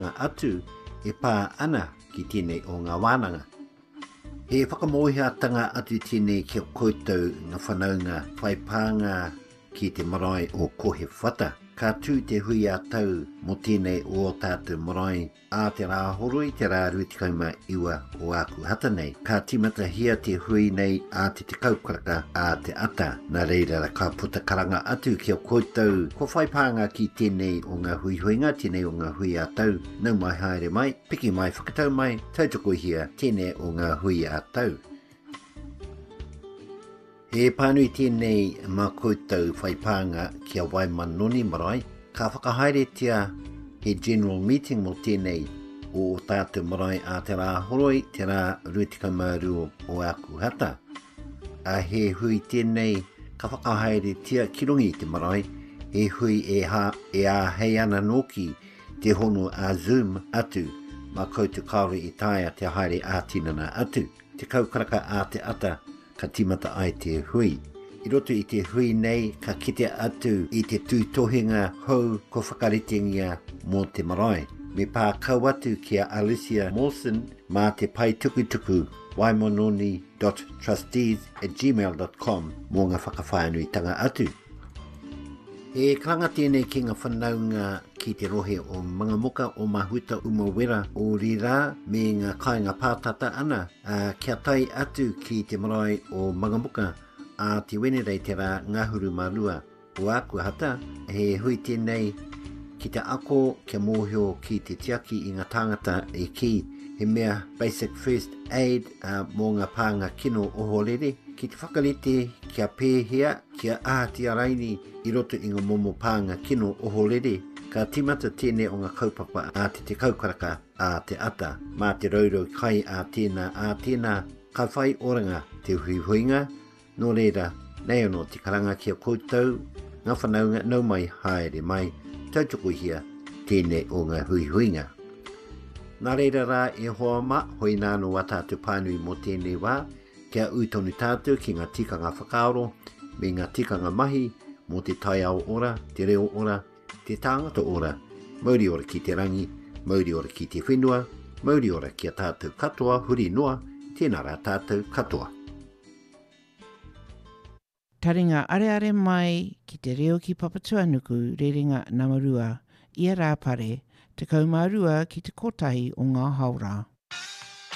ngā atu e pā ana ki tēnei o ngā wānanga. He whakamohiatanga atu tēnei kia koutou ngā whanaunga whaipānga ki te marae o kohe whata. Ka tū te hui a tau mo tēnei o tātou marae a te rā horoi te rā 29 o aku hata nei. Ka timata hia te hui nei a te kaukaraka a te ata. Nā reira ka puta karanga atu kia koutou ko whaipānga ki tēnei o ngā huihuinga, tēnei o ngā hui a tau. Nau mai haere mai, piki mai whakatau mai, tautoko hia tēnei o ngā hui a tau. He pānui tēnei mā koutou whaipānga kia wai manoni marae, ka whakahaere tia he general meeting mo tēnei o tātou marae a te rā horoi, te rā 22 o aku hata. A he hui tēnei ka whakahaere tia ki rungi te marae, he hui e a hei ana noki te hono a Zoom atu, mā koutou kaore i taia te haere a tinana atu, te kaukaraka a te ata, ka timata ai te hui. I roto i te hui nei, ka kite atu i te tūtohinga hou ko whakaritingia mō te marae. Me pā kau atu kia Alicia Mawson mā te pai tukutuku waimononi.trustees@gmail.com mō ngā whakawhānuitanga atu. E karanga tēnei ki ngā whanaunga ki te rohe o Mangamuka o Mahuta Umawera o Rira me ngā kāinga pātata ana kia tai atu ki te marae o Mangamuka a te wenerei te rā Ngahuru Marua o aku hata. He hui tēnei ki te ako kia mōhio ki te tiaki i ngā tāngata e ki he mea basic first aid mō ngā pānga kino o horere. Ki te whakarete kia pēhea kia ātia raini i roto i ngā momo pānga kino o horere. Ka timata tēnei o ngā kaupapa a te kaukaraka a te ata. Mā te raurau kai a tēnā ka whai oranga te huihuinga. Nō reira, nei anō te karanga kia koutou, ngā whanaunga nau mai haere mai, tautoko hia tēnei o ngā huihuinga. Nā reira rā e hoa ma, hoi nāno wa tātou pānui mo tēnei wā, kia uitonu tātou ki ngā tikanga whakaaro, me ngā tikanga mahi, mo te tai ao ora, te reo ora, te tāngata ora, mauri ora ki te rangi, mauri ora ki te whenua, mauri ora ki a tātou katoa, huri noa, tēnā rā tātou katoa. Taringa are mai ki te reo ki Papatuanuku rerenga Namarua, ia rāpare, te kaumarua ki te kotahi o ngā haura.